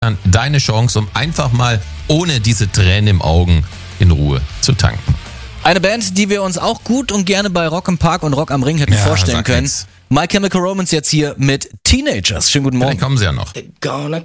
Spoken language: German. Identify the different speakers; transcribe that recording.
Speaker 1: deine Chance, um einfach mal ohne diese Tränen im Augen in Ruhe zu tanken.
Speaker 2: Eine Band, die wir uns auch gut und gerne bei Rock im Park und Rock am Ring hätten vorstellen können.
Speaker 1: Jetzt.
Speaker 2: My Chemical Romance jetzt hier mit Teenagers. Schönen guten Morgen.
Speaker 1: Vielleicht kommen sie ja noch.